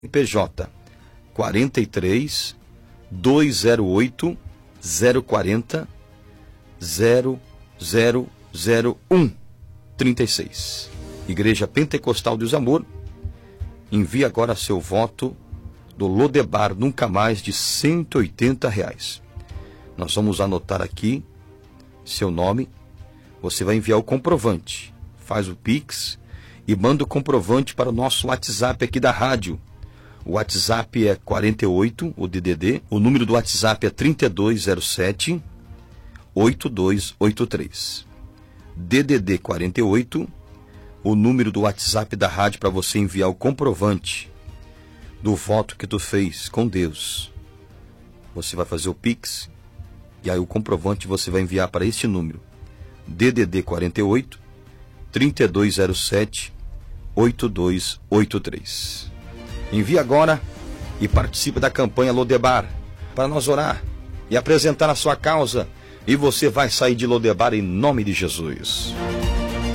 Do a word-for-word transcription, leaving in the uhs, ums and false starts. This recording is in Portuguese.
P J quarenta e três, duzentos e oito, zero quarenta, zero zero zero um, trinta e seis. Igreja Pentecostal Deus Amor, envie agora seu voto do Lodebar Nunca Mais de cento e oitenta reais. Nós vamos anotar aqui seu nome, você vai enviar o comprovante, faz o Pix e manda o comprovante para o nosso WhatsApp aqui da rádio. O WhatsApp é quarenta e oito, o D D D, o número do WhatsApp é trinta e dois zero sete, oito dois oito três. D D D quarenta e oito, o número do WhatsApp da rádio para você enviar o comprovante do voto que tu fez com Deus. Você vai fazer o Pix e aí o comprovante você vai enviar para este número. D D D quarenta e oito, trinta e dois zero sete, oito dois oito três. Envie agora e participe da campanha Lodebar para nós orar e apresentar a sua causa, e você vai sair de Lodebar em nome de Jesus.